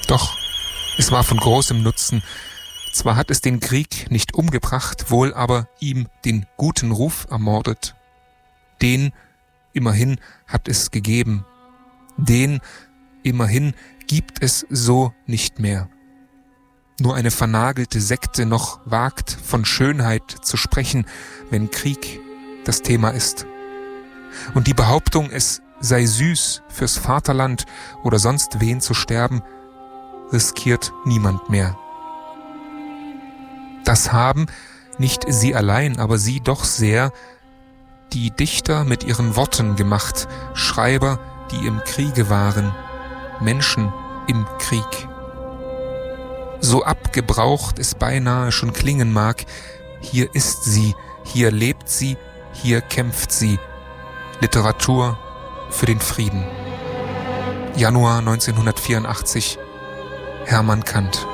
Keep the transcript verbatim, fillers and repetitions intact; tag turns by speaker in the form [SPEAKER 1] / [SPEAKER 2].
[SPEAKER 1] Doch, es war von großem Nutzen. Zwar hat es den Krieg nicht umgebracht, wohl aber ihm den guten Ruf ermordet. Den, immerhin, hat es gegeben. Den, immerhin, gibt es so nicht mehr. Nur eine vernagelte Sekte noch wagt, von Schönheit zu sprechen, wenn Krieg das Thema ist. Und die Behauptung, es sei süß, fürs Vaterland oder sonst wen zu sterben, riskiert niemand mehr. Das haben nicht sie allein, aber sie doch sehr, die Dichter mit ihren Worten gemacht, Schreiber, die im Kriege waren, Menschen im Krieg. So abgebraucht es beinahe schon klingen mag, hier ist sie, hier lebt sie, hier kämpft sie. Literatur für den Frieden. Januar neunzehnhundertvierundachtzig, Hermann Kant.